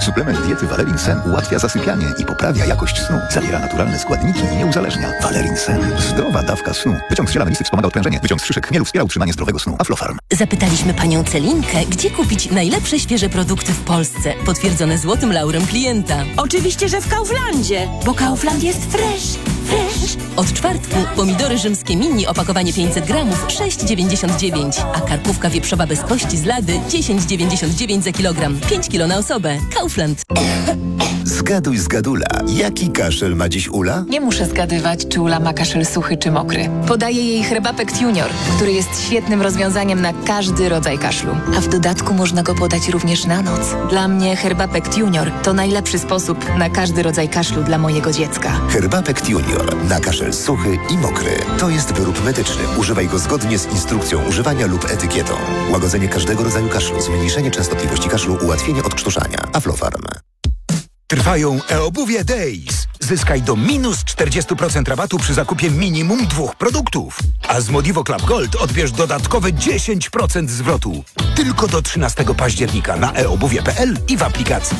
Suplement diety Valerin Sen ułatwia zasypianie i poprawia jakość snu. Zawiera naturalne składniki i nie uzależnia. Valerin Sen. Zdrowa dawka snu. Wyciąg z ziela melisy wspomaga odprężenie. Wyciąg z szyszek chmielu wspiera utrzymanie zdrowego snu. Aflofarm. Zapytaliśmy panią Celinkę, gdzie kupić najlepsze świeże produkty w Polsce. Potwierdzone złotym laurem klienta. Oczywiście, że w Kauflandzie, bo Kaufland jest fresh. Od czwartku pomidory rzymskie mini opakowanie 500 gramów 6,99, a karkówka wieprzowa bez kości z Lady 10,99 za kilogram. 5 kilo na osobę. Kaufland. Zgaduj z Gadula. Jaki kaszel ma dziś Ula? Nie muszę zgadywać, czy Ula ma kaszel suchy czy mokry. Podaję jej Herbapekt Junior, który jest świetnym rozwiązaniem na każdy rodzaj kaszlu. A w dodatku można go podać również na noc. Dla mnie Herbapekt Junior to najlepszy sposób na każdy rodzaj kaszlu dla mojego dziecka. Herbapekt Junior na kaszel suchy i mokry. To jest wyrób medyczny. Używaj go zgodnie z instrukcją używania lub etykietą. Łagodzenie każdego rodzaju kaszlu, zmniejszenie częstotliwości kaszlu, ułatwienie odkrztuszania. Aflofarm. Trwają e-obuwie Days. Zyskaj do minus 40% rabatu przy zakupie minimum 2 produktów. A z Modivo Club Gold odbierz dodatkowe 10% zwrotu. Tylko do 13 października na eobuwie.pl i w aplikacji.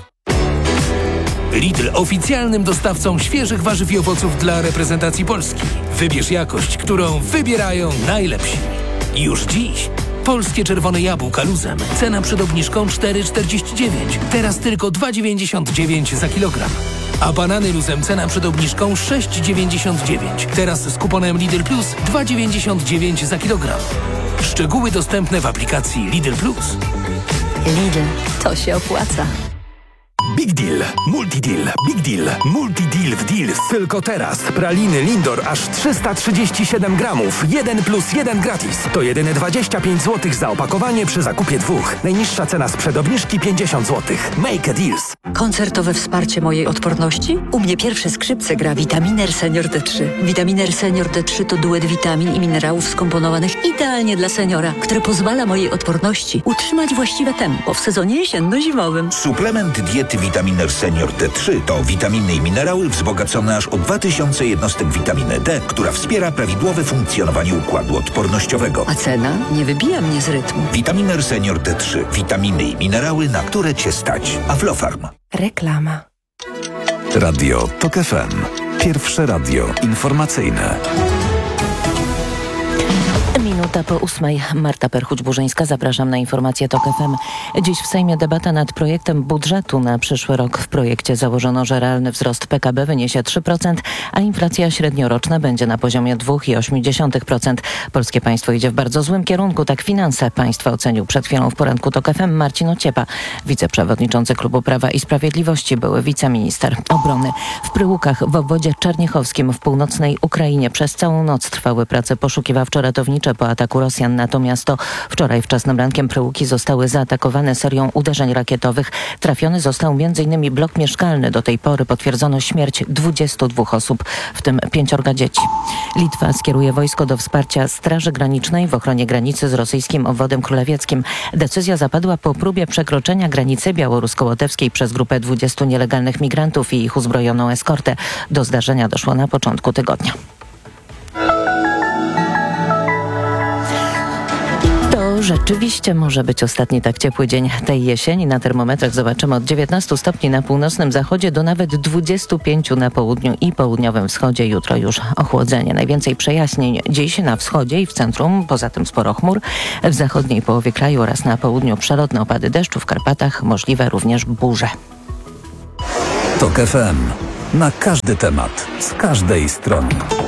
Lidl oficjalnym dostawcą świeżych warzyw i owoców dla reprezentacji Polski. Wybierz jakość, którą wybierają najlepsi. Już dziś polskie czerwone jabłka luzem. Cena przed obniżką 4,49. Teraz tylko 2,99 za kilogram. A banany luzem cena przed obniżką 6,99. Teraz z kuponem Lidl Plus 2,99 za kilogram. Szczegóły dostępne w aplikacji Lidl Plus. Lidl, to się opłaca. Big Deal, Multi-Deal, Big Deal, Multi-Deal w Deals. Tylko teraz praliny Lindor aż 337 gramów. 1 plus 1 gratis. To jedyne 25 zł za opakowanie przy zakupie 2. Najniższa cena sprzed obniżki 50 zł. Make a Deals. Koncertowe wsparcie mojej odporności? U mnie pierwsze skrzypce gra Vitaminer Senior D3. Vitaminer Senior D3 to duet witamin i minerałów skomponowanych idealnie dla seniora, które pozwala mojej odporności utrzymać właściwe tempo w sezonie jesienno-zimowym. Suplement diety Vitaminer Senior D3 to witaminy i minerały wzbogacone aż o 2000 jednostek witaminy D, która wspiera prawidłowe funkcjonowanie układu odpornościowego. A cena nie wybija mnie z rytmu. Vitaminer Senior D3. Witaminy i minerały, na które Cię stać. Aflofarm. Reklama. Radio TOK FM. Pierwsze radio informacyjne. Minuta po 8. Marta Perchuć-Burzyńska. Zapraszam na informację TOK FM. Dziś w Sejmie debata nad projektem budżetu na przyszły rok. W projekcie założono, że realny wzrost PKB wyniesie 3%, a inflacja średnioroczna będzie na poziomie 2,8%. Polskie państwo idzie w bardzo złym kierunku. Tak finanse państwa ocenił przed chwilą w poranku TOK FM Marcin Ociepa, wiceprzewodniczący Klubu Prawa i Sprawiedliwości, były wiceminister obrony. W Pryłukach w obwodzie czerniechowskim w północnej Ukrainie przez całą noc trwały prace poszukiwawczo-ratownicze po ataku Rosjan na to miasto. Wczoraj wczesnym rankiem Pryłuki zostały zaatakowane serią uderzeń rakietowych. Trafiony został m.in. blok mieszkalny. Do tej pory potwierdzono śmierć 22 osób, w tym 5 dzieci. Litwa skieruje wojsko do wsparcia Straży Granicznej w ochronie granicy z rosyjskim obwodem królewieckim. Decyzja zapadła po próbie przekroczenia granicy białorusko-łotewskiej przez grupę 20 nielegalnych migrantów i ich uzbrojoną eskortę. Do zdarzenia doszło na początku tygodnia. To rzeczywiście może być ostatni tak ciepły dzień tej jesieni. Na termometrach zobaczymy od 19 stopni na północnym zachodzie do nawet 25 na południu i południowym wschodzie. Jutro już ochłodzenie. Najwięcej przejaśnień dziś na wschodzie i w centrum, poza tym sporo chmur. W zachodniej połowie kraju oraz na południu przelotne opady deszczu, w Karpatach możliwe również burze. TOK FM. Na każdy temat, z każdej strony.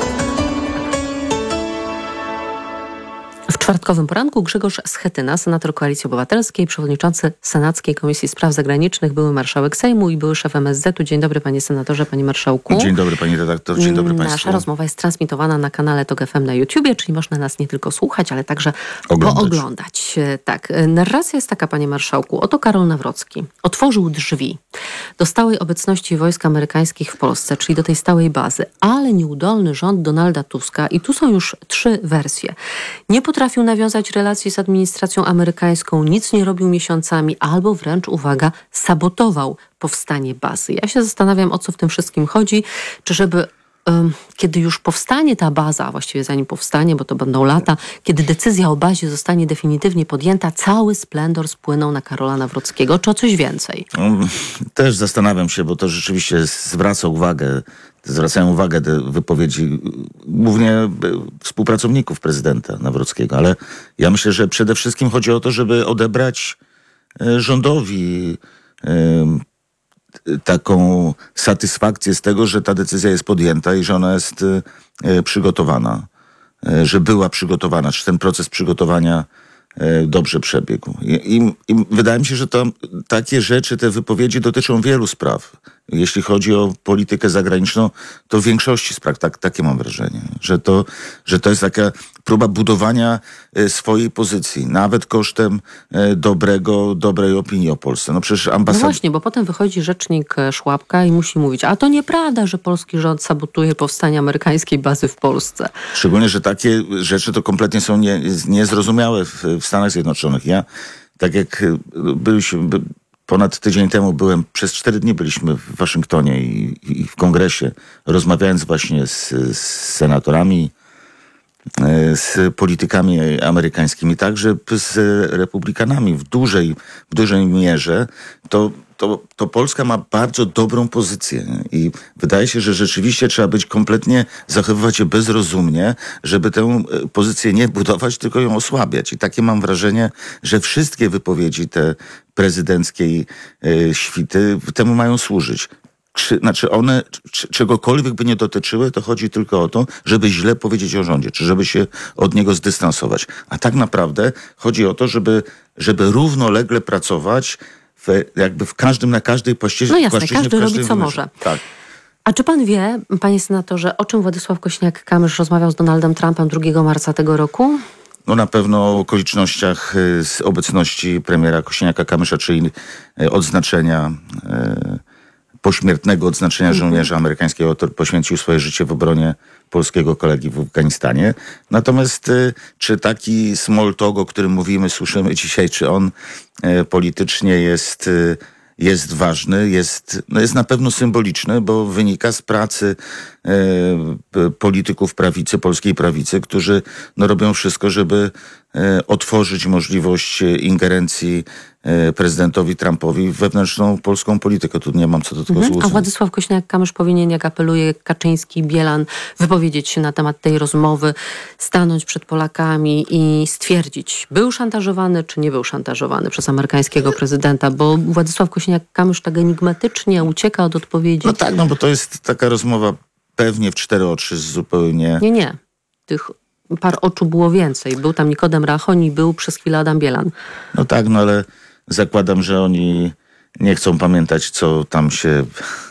W czwartkowym poranku Grzegorz Schetyna, senator Koalicji Obywatelskiej, przewodniczący Senackiej Komisji Spraw Zagranicznych, były marszałek Sejmu i były szef MSZ-u. Dzień dobry panie senatorze, panie marszałku. Dzień dobry pani redaktor, dzień dobry państwu. Nasza rozmowa jest transmitowana na kanale TOK FM na YouTubie, czyli można nas nie tylko słuchać, ale także pooglądać. Tak, narracja jest taka, panie marszałku. Oto Karol Nawrocki otworzył drzwi do stałej obecności wojsk amerykańskich w Polsce, czyli do tej stałej bazy, ale nieudolny rząd Donalda Tuska, i tu są już 3 wersje, nie potrafił nawiązać relacji z administracją amerykańską, nic nie robił miesiącami, albo wręcz, uwaga, sabotował powstanie bazy. Ja się zastanawiam, o co w tym wszystkim chodzi. Czy żeby kiedy już powstanie ta baza, właściwie zanim powstanie, bo to będą lata, kiedy decyzja o bazie zostanie definitywnie podjęta, cały splendor spłynął na Karola Nawrockiego, czy o coś więcej? Też zastanawiam się, bo to rzeczywiście zwracają uwagę te wypowiedzi głównie współpracowników prezydenta Nawrockiego, ale ja myślę, że przede wszystkim chodzi o to, żeby odebrać rządowi taką satysfakcję z tego, że ta decyzja jest podjęta i że ona jest przygotowana, że była przygotowana, czy ten proces przygotowania dobrze przebiegł. I wydaje mi się, że takie rzeczy, te wypowiedzi dotyczą wielu spraw. Jeśli chodzi o politykę zagraniczną, to w większości spraw, takie mam wrażenie, że to jest taka próba budowania swojej pozycji, nawet kosztem dobrej opinii o Polsce. No przecież No właśnie, bo potem wychodzi rzecznik Szłapka i musi mówić, a to nieprawda, że polski rząd sabotuje powstanie amerykańskiej bazy w Polsce. Szczególnie, że takie rzeczy to kompletnie są niezrozumiałe w Stanach Zjednoczonych. Ja, tak jak ponad tydzień temu przez 4 dni byliśmy w Waszyngtonie i w kongresie, rozmawiając właśnie z senatorami, z politykami amerykańskimi, także z republikanami w dużej mierze, to Polska ma bardzo dobrą pozycję i wydaje się, że rzeczywiście trzeba zachowywać się bezrozumnie, żeby tę pozycję nie budować, tylko ją osłabiać. I takie mam wrażenie, że wszystkie wypowiedzi te prezydenckiej świty temu mają służyć. Znaczy one czegokolwiek by nie dotyczyły, to chodzi tylko o to, żeby źle powiedzieć o rządzie, czy żeby się od niego zdystansować. A tak naprawdę chodzi o to, żeby równolegle pracować na każdej płaszczyźnie. No jasne, każdy robi co może. Tak. A czy pan wie, panie senatorze, o czym Władysław Kosiniak-Kamysz rozmawiał z Donaldem Trumpem 2 marca tego roku? No na pewno o okolicznościach z obecności premiera Kosiniaka-Kamysza, czyli odznaczenia pośmiertnego odznaczenia żołnierza amerykańskiego, który poświęcił swoje życie w obronie polskiego kolegi w Afganistanie. Natomiast czy taki small talk, o którym słyszymy dzisiaj, czy on politycznie jest ważny, jest na pewno symboliczny, bo wynika z pracy polityków prawicy, polskiej prawicy, którzy robią wszystko, żeby otworzyć możliwość ingerencji prezydentowi Trumpowi w wewnętrzną polską politykę. Tu nie mam co do tego złudzeń. A Władysław Kosiniak-Kamysz powinien, jak apeluje Kaczyński, Bielan, wypowiedzieć się na temat tej rozmowy, stanąć przed Polakami i stwierdzić, był szantażowany, czy nie był szantażowany przez amerykańskiego prezydenta, bo Władysław Kosiniak-Kamysz tak enigmatycznie ucieka od odpowiedzi. No tak, bo to jest taka rozmowa pewnie w 4 oczy zupełnie... Nie. Tych par oczu było więcej. Był tam Nikodem Rachoń i był przez chwilę Adam Bielan. No tak, ale zakładam, że oni nie chcą pamiętać, co tam się,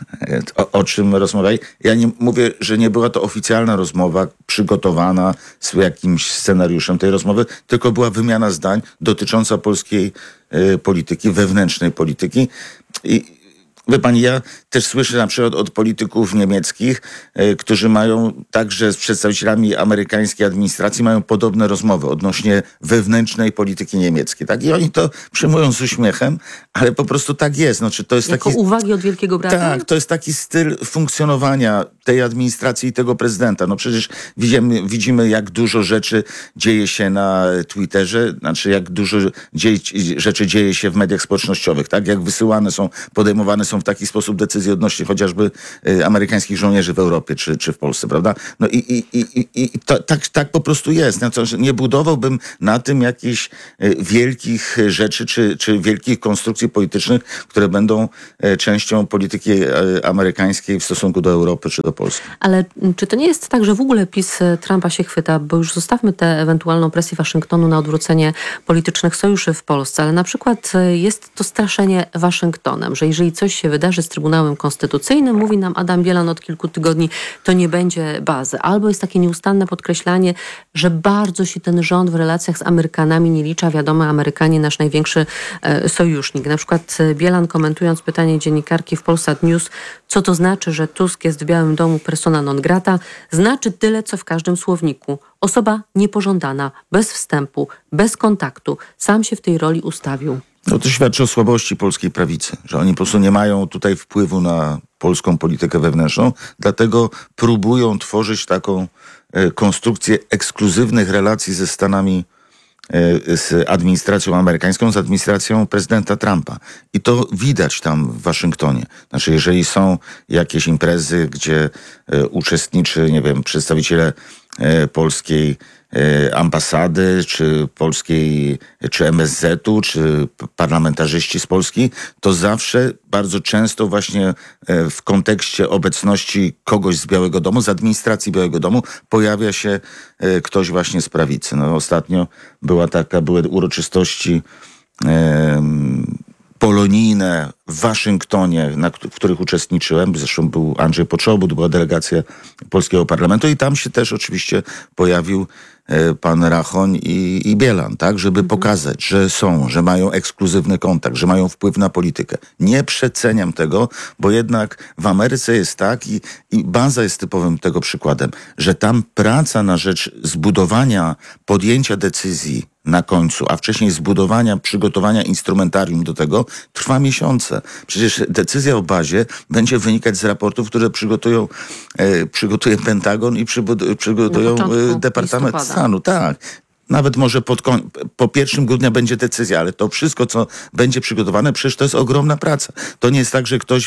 o czym rozmawiali. Ja nie mówię, że nie była to oficjalna rozmowa przygotowana z jakimś scenariuszem tej rozmowy, tylko była wymiana zdań dotycząca polskiej polityki, wewnętrznej polityki. I wie pani, ja też słyszę na przykład od polityków niemieckich, którzy mają także z przedstawicielami amerykańskiej administracji mają podobne rozmowy odnośnie wewnętrznej polityki niemieckiej. Tak? I oni to przyjmują z uśmiechem, ale po prostu tak jest. Znaczy, to jest jako uwagi od Wielkiego Brata? Tak, to jest taki styl funkcjonowania tej administracji i tego prezydenta. No przecież widzimy jak dużo rzeczy dzieje się na Twitterze, znaczy jak dużo rzeczy dzieje się w mediach społecznościowych, tak? Jak podejmowane są w taki sposób decyzje odnośnie chociażby amerykańskich żołnierzy w Europie czy w Polsce, prawda? No i tak po prostu jest. Nie budowałbym na tym jakichś wielkich rzeczy czy wielkich konstrukcji politycznych, które będą częścią polityki amerykańskiej w stosunku do Europy czy do Polski. Ale czy to nie jest tak, że w ogóle PiS Trumpa się chwyta, bo już zostawmy tę ewentualną presję Waszyngtonu na odwrócenie politycznych sojuszy w Polsce, ale na przykład jest to straszenie Waszyngtonem, że jeżeli coś się wydarzy z Trybunałem Konstytucyjnym, mówi nam Adam Bielan od kilku tygodni, to nie będzie bazy. Albo jest takie nieustanne podkreślanie, że bardzo się ten rząd w relacjach z Amerykanami nie liczy, a wiadomo, Amerykanie nasz największy sojusznik. Na przykład Bielan, komentując pytanie dziennikarki w Polsat News, co to znaczy, że Tusk jest w Białym Domu persona non grata, znaczy tyle, co w każdym słowniku. Osoba niepożądana, bez wstępu, bez kontaktu. Sam się w tej roli ustawił. No to świadczy o słabości polskiej prawicy, że oni po prostu nie mają tutaj wpływu na polską politykę wewnętrzną, dlatego próbują tworzyć taką konstrukcję ekskluzywnych relacji ze Stanami, z administracją amerykańską, z administracją prezydenta Trumpa. I to widać tam w Waszyngtonie. Znaczy, jeżeli są jakieś imprezy, gdzie uczestniczy, nie wiem, przedstawiciele polskiej ambasady, czy polskiej, czy MSZ-u, czy parlamentarzyści z Polski, to zawsze bardzo często właśnie w kontekście obecności kogoś z Białego Domu, z administracji Białego Domu, pojawia się ktoś właśnie z prawicy. No, ostatnio były uroczystości polonijne w Waszyngtonie, w których uczestniczyłem. Zresztą był Andrzej Poczobut, była delegacja polskiego parlamentu i tam się też oczywiście pojawił pan Rachoń i Bielan, tak, żeby pokazać, że mają ekskluzywny kontakt, że mają wpływ na politykę. Nie przeceniam tego, bo jednak w Ameryce jest tak i baza jest typowym tego przykładem, że tam praca na rzecz zbudowania, podjęcia decyzji na końcu, a wcześniej zbudowania, przygotowania instrumentarium do tego trwa miesiące. Przecież decyzja o bazie będzie wynikać z raportów, które przygotuje Pentagon i przygotują Departament Stanu. Tak. Nawet może po 1 grudnia będzie decyzja, ale to wszystko, co będzie przygotowane, przecież to jest ogromna praca. To nie jest tak, że ktoś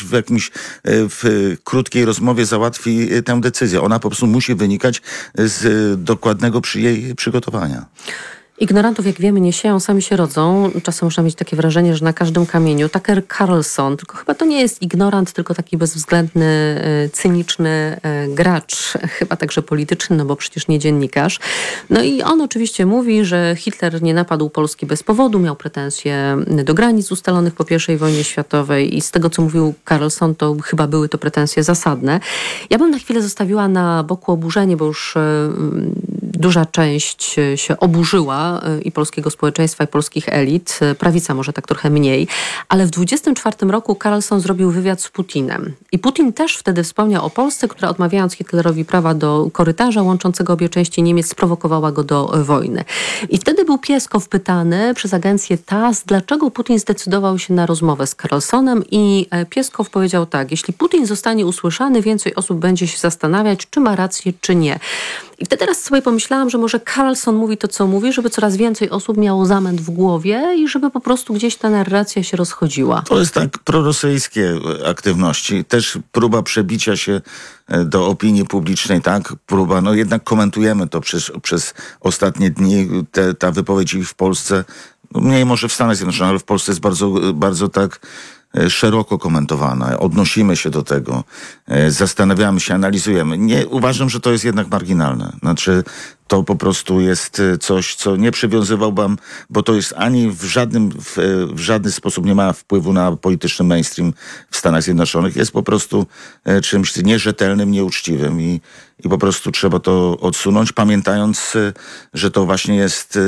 w krótkiej rozmowie załatwi tę decyzję. Ona po prostu musi wynikać z dokładnego jej przygotowania. Ignorantów, jak wiemy, nie sieją, sami się rodzą. Czasem można mieć takie wrażenie, że na każdym kamieniu Tucker Carlson, tylko chyba to nie jest ignorant, tylko taki bezwzględny, cyniczny gracz, chyba także polityczny, no bo przecież nie dziennikarz. No i on oczywiście mówi, że Hitler nie napadł Polski bez powodu, miał pretensje do granic ustalonych po I wojnie światowej i z tego, co mówił Carlson, to chyba były to pretensje zasadne. Ja bym na chwilę zostawiła na boku oburzenie, bo już duża część się oburzyła i polskiego społeczeństwa, i polskich elit. Prawica może tak trochę mniej. Ale w 1924 roku Carlson zrobił wywiad z Putinem. I Putin też wtedy wspomniał o Polsce, która odmawiając Hitlerowi prawa do korytarza łączącego obie części Niemiec, sprowokowała go do wojny. I wtedy był Pieskow pytany przez agencję TASS, dlaczego Putin zdecydował się na rozmowę z Carlsonem i Pieskow powiedział tak: jeśli Putin zostanie usłyszany, więcej osób będzie się zastanawiać, czy ma rację, czy nie. I wtedy teraz sobie pomyślałam, że może Carlson mówi to, co mówi, żeby coraz więcej osób miało zamęt w głowie i żeby po prostu gdzieś ta narracja się rozchodziła. To jest tak prorosyjskie aktywności. Też próba przebicia się do opinii publicznej, tak? Próba, no jednak komentujemy to przez ostatnie dni. Ta wypowiedź w Polsce, mniej może w Stanach Zjednoczonych, ale w Polsce jest bardzo, bardzo tak szeroko komentowana. Odnosimy się do tego, zastanawiamy się, analizujemy. Nie, uważam, że to jest jednak marginalne. Znaczy, to po prostu jest coś, co nie przywiązywałbym, bo to jest ani w żaden sposób nie ma wpływu na polityczny mainstream w Stanach Zjednoczonych. Jest po prostu czymś nierzetelnym, nieuczciwym i po prostu trzeba to odsunąć, pamiętając, że to właśnie jest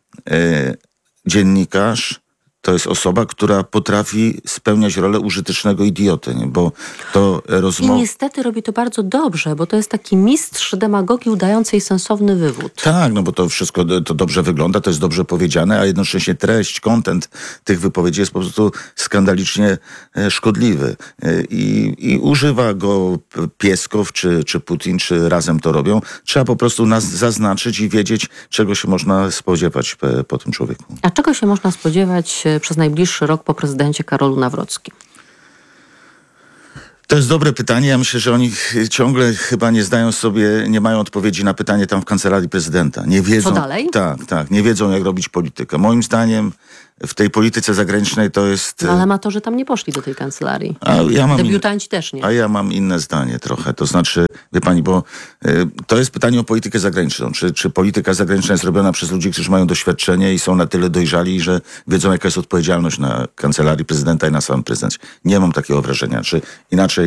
dziennikarz, to jest osoba, która potrafi spełniać rolę użytecznego idioty, nie? Bo to I niestety robi to bardzo dobrze, bo to jest taki mistrz demagogii udającej sensowny wywód. Tak, no bo to wszystko to dobrze wygląda, to jest dobrze powiedziane, a jednocześnie treść, content tych wypowiedzi jest po prostu skandalicznie szkodliwy. I używa go Pieskow, czy Putin, czy razem to robią. Trzeba po prostu nas zaznaczyć i wiedzieć, czego się można spodziewać po tym człowieku. A czego się można spodziewać przez najbliższy rok po prezydencie Karolu Nawrockim? To jest dobre pytanie. Ja myślę, że oni ciągle chyba nie mają odpowiedzi na pytanie tam w kancelarii prezydenta. Nie wiedzą. Co dalej? Tak. Nie wiedzą, jak robić politykę. Moim zdaniem w tej polityce zagranicznej to jest... No, ale amatorzy tam nie poszli do tej kancelarii. Debiutanci też nie. A ja mam inne zdanie trochę. To znaczy, wie pani, bo to jest pytanie o politykę zagraniczną. Czy polityka zagraniczna jest robiona przez ludzi, którzy mają doświadczenie i są na tyle dojrzali, że wiedzą, jaka jest odpowiedzialność na kancelarii prezydenta i na samym prezydencie. Nie mam takiego wrażenia. Czy inaczej,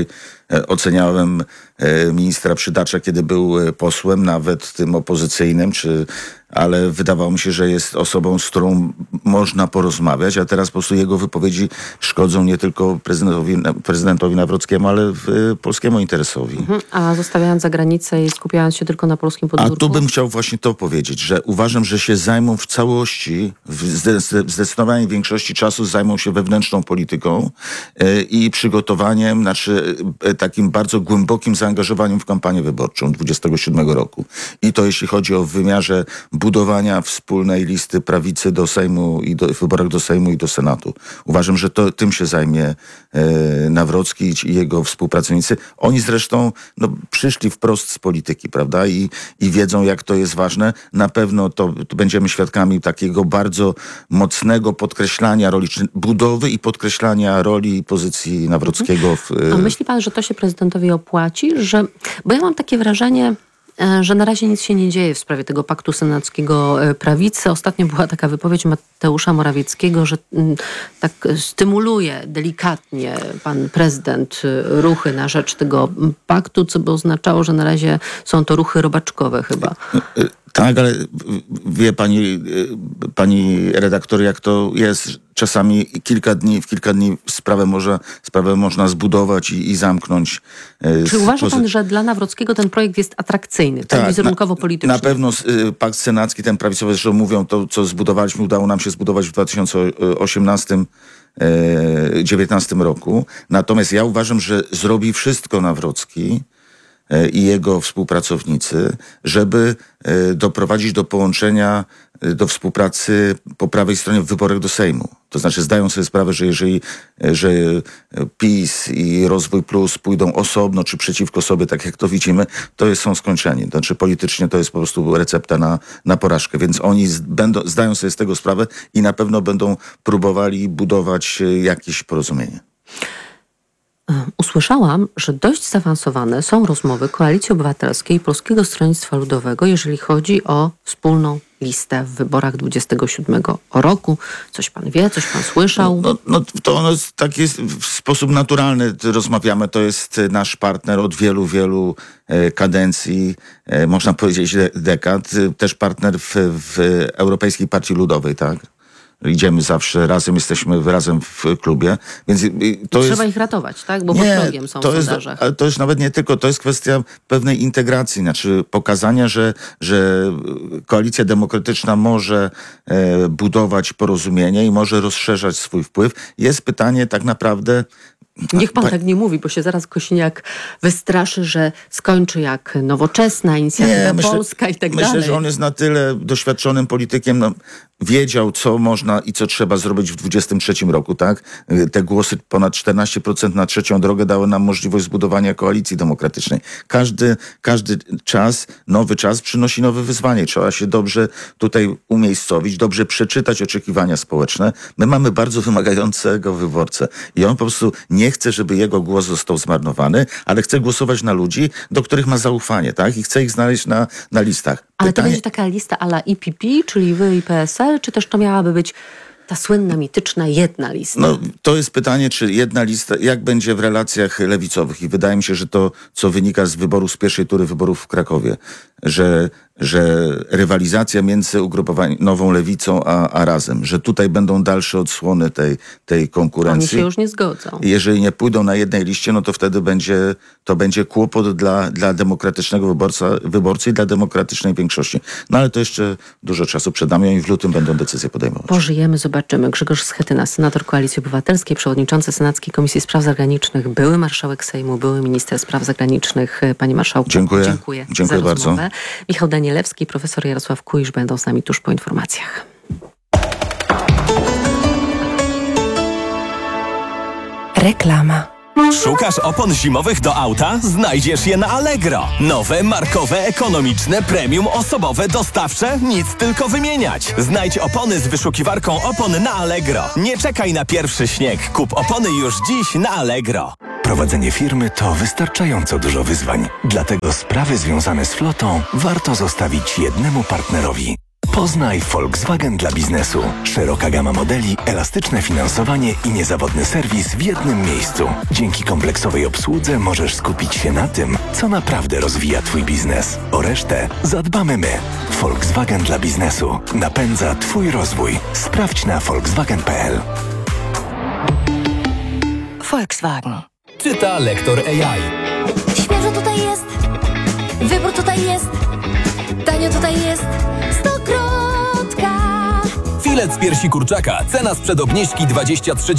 oceniałem ministra Przydacza, kiedy był posłem, nawet tym opozycyjnym, ale wydawało mi się, że jest osobą, z którą można porozmawiać, a teraz po prostu jego wypowiedzi szkodzą nie tylko prezydentowi Nawrockiemu, ale polskiemu interesowi. A zostawiając za granicę i skupiając się tylko na polskim podwórku? A tu bym chciał właśnie to powiedzieć, że uważam, że się zajmą w całości, w zdecydowanej większości czasu zajmą się wewnętrzną polityką i przygotowaniem, takim bardzo głębokim zaangażowaniem w kampanię wyborczą 27 roku. I to jeśli chodzi o wymiarze budowania wspólnej listy prawicy do Sejmu i w wyborach do Sejmu i do Senatu. Uważam, że tym się zajmie Nawrocki i jego współpracownicy. Oni zresztą przyszli wprost z polityki, prawda? I wiedzą, jak to jest ważne. Na pewno to będziemy świadkami takiego bardzo mocnego podkreślania roli, czy budowy i podkreślania roli i pozycji Nawrockiego. A myśli pan, że to się prezydentowi opłaci? Bo ja mam takie wrażenie, że na razie nic się nie dzieje w sprawie tego paktu senackiego prawicy. Ostatnio była taka wypowiedź Mateusza Morawieckiego, że tak stymuluje delikatnie pan prezydent ruchy na rzecz tego paktu, co by oznaczało, że na razie są to ruchy robaczkowe chyba. Tak, ale wie pani redaktor, jak to jest. Czasami w kilka dni sprawę można zbudować i zamknąć. Czy uważa pan, że dla Nawrockiego ten projekt jest atrakcyjny, tak wizerunkowo-polityczny? Na pewno pakt senacki, ten prawicowy, zresztą mówią, to co zbudowaliśmy, udało nam się zbudować w 2018-2019 roku. Natomiast ja uważam, że zrobi wszystko Nawrocki i jego współpracownicy, żeby doprowadzić do połączenia, do współpracy po prawej stronie w wyborach do Sejmu. To znaczy zdają sobie sprawę, że że PiS i Rozwój Plus pójdą osobno czy przeciwko sobie, tak jak to widzimy, to są skończeni. To znaczy politycznie to jest po prostu recepta na porażkę. Więc oni zdają sobie z tego sprawę i na pewno będą próbowali budować jakieś porozumienie. Usłyszałam, że dość zaawansowane są rozmowy Koalicji Obywatelskiej i Polskiego Stronnictwa Ludowego, jeżeli chodzi o wspólną listę w wyborach 27 roku. Coś pan wie, coś pan słyszał? Tak jest w sposób naturalny. Rozmawiamy, to jest nasz partner od wielu, wielu kadencji, można powiedzieć dekad. Też partner w Europejskiej Partii Ludowej, tak? Idziemy zawsze razem, jesteśmy razem w klubie. Więc trzeba ich ratować, tak? Bo pod progiem są w sondażach. Ale to jest nawet nie tylko, to jest kwestia pewnej integracji, znaczy pokazania, że Koalicja Demokratyczna może budować porozumienie i może rozszerzać swój wpływ. Jest pytanie tak naprawdę... Niech pan tak nie mówi, bo się zaraz Kosiniak wystraszy, że skończy jak Nowoczesna, Inicjatywa Polska i tak dalej. Myślę, że on jest na tyle doświadczonym politykiem, wiedział, co można i co trzeba zrobić w 2023 roku, tak? Te głosy ponad 14% na trzecią drogę dały nam możliwość zbudowania koalicji demokratycznej. Każdy czas, nowy czas przynosi nowe wyzwanie. Trzeba się dobrze tutaj umiejscowić, dobrze przeczytać oczekiwania społeczne. My mamy bardzo wymagającego wyborcę i on po prostu nie chce, żeby jego głos został zmarnowany, ale chce głosować na ludzi, do których ma zaufanie, tak? I chce ich znaleźć na listach. Ale to będzie taka lista a la IPP, czyli wy i PSL, czy też to miałaby być ta słynna, mityczna jedna lista? To jest pytanie, czy jedna lista, jak będzie w relacjach lewicowych. I wydaje mi się, że to, co wynika z wyborów, z pierwszej tury wyborów w Krakowie, że rywalizacja między ugrupowaniem Nową Lewicą a Razem, że tutaj będą dalsze odsłony tej konkurencji. Oni się już nie zgodzą. Jeżeli nie pójdą na jednej liście, to wtedy będzie kłopot dla demokratycznego wyborcy i dla demokratycznej większości. Ale to jeszcze dużo czasu przed nami i w lutym będą decyzje podejmować. Pożyjemy, zobaczymy. Grzegorz Schetyna, senator Koalicji Obywatelskiej, przewodniczący Senackiej Komisji Spraw Zagranicznych, były marszałek Sejmu, były minister spraw zagranicznych. Panie marszałku, dziękuję za bardzo. rozmowę. Michał Danielewski, profesor Jarosław Kuisz będą z nami tuż po informacjach. Reklama. Szukasz opon zimowych do auta? Znajdziesz je na Allegro. Nowe, markowe, ekonomiczne, premium, osobowe, dostawcze? Nic tylko wymieniać. Znajdź opony z wyszukiwarką opon na Allegro. Nie czekaj na pierwszy śnieg. Kup opony już dziś na Allegro. Prowadzenie firmy to wystarczająco dużo wyzwań. Dlatego sprawy związane z flotą warto zostawić jednemu partnerowi. Poznaj Volkswagen dla biznesu. Szeroka gama modeli, elastyczne finansowanie i niezawodny serwis w jednym miejscu. Dzięki kompleksowej obsłudze możesz skupić się na tym, co naprawdę rozwija Twój biznes. O resztę zadbamy my. Volkswagen dla biznesu. Napędza Twój rozwój. Sprawdź na volkswagen.pl. Volkswagen. Czyta lektor AI. Świeżo tutaj jest, wybór tutaj jest, tanio tutaj jest, Stokrotka. Filet z piersi kurczaka. Cena sprzed obniżki 23,90